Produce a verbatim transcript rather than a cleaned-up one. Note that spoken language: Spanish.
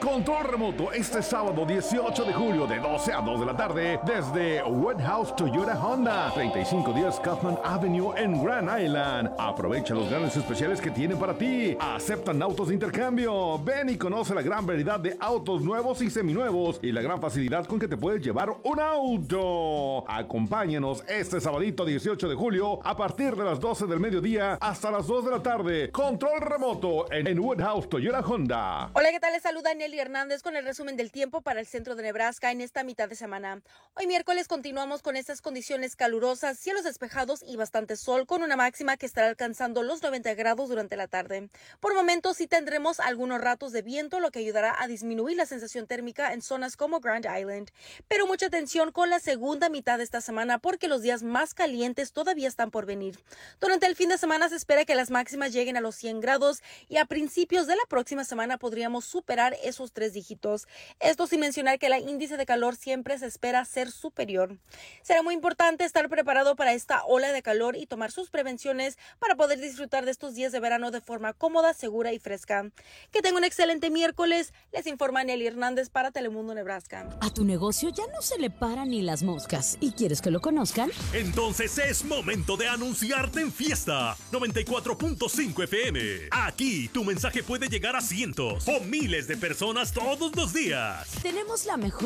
control remoto este sábado dieciocho de julio de doce a dos de la tarde desde Woodhouse Toyota Honda, treinta y cinco diez Kaufman Avenue en Grand Island. Aprovecha los grandes especiales que tienen para ti. Aceptan autos de intercambio. Ven y conoce la gran variedad de autos nuevos y seminuevos y la gran facilidad con que te puedes llevar un auto. Acompáñanos este sabadito dieciocho de julio a partir de las doce del mediodía hasta las dos de la tarde. Control remoto en, en Woodhouse Toyota Honda. Hola, ¿qué tal? Les saluda Nelly Hernández con el resumen del tiempo para el centro de Nebraska en esta mitad de semana. Hoy miércoles continuamos con estas condiciones calurosas, cielos despejados y bastante sol, con una máxima que estará alcanzando los noventa grados durante la tarde. Por momentos sí tendremos algunos ratos de viento, lo que ayudará a disminuir la sensación térmica en zonas como Grand Island. Pero mucha atención con la segunda mitad de esta semana porque los días más calientes todavía están por venir. Durante el fin de semana se espera que las máximas lleguen a los cien grados y a principios de la próxima semana podríamos superar esos tres dígitos. Esto sin mencionar que el índice de calor siempre se espera ser superior. Será muy importante estar preparado para esta ola de calor y tomar sus prevenciones para poder disfrutar de estos días de verano de forma cómoda, segura y fresca. Que tenga un excelente miércoles. Les informa Nelly Hernández para Telemundo Nebraska. A tu negocio ya no se le paran ni las moscas. ¿Y quieres que lo conozcan? Entonces es momento de anunciarte en Fiesta noventa y cuatro punto cinco F M. Aquí tu mensaje puede llegar a cientos o miles de personas todos los días. Tenemos la mejor